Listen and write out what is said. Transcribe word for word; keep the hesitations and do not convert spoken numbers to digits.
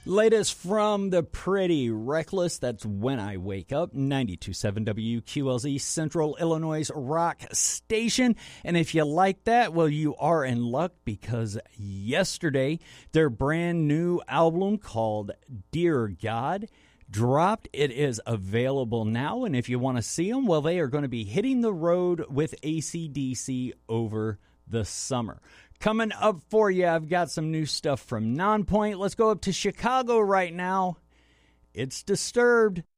Latest from the Pretty Reckless, that's When I Wake Up, ninety-two point seven W Q L Z, Central Illinois' rock station. And if you like that, well, you are in luck, because yesterday their brand new album called Dear God dropped. It is available now, and if you want to see them, well, they are going to be hitting the road with A C D C over the summer. Coming up for you, I've got some new stuff from Nonpoint. Let's go up to Chicago right now. It's Disturbed.